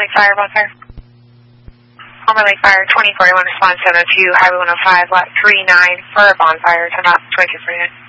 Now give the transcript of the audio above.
Lake Fire, bonfire. Palmer Lake Fire, 2041, response 702, Highway 105, lot 39 for a bonfire, turn off 2249.